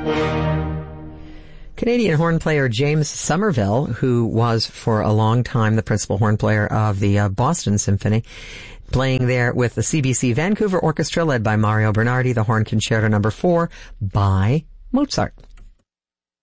Canadian horn player James Somerville, who was for a long time the principal horn player of the Boston Symphony, playing there with the CBC Vancouver Orchestra led by Mario Bernardi, the Horn Concerto No. 4 by Mozart.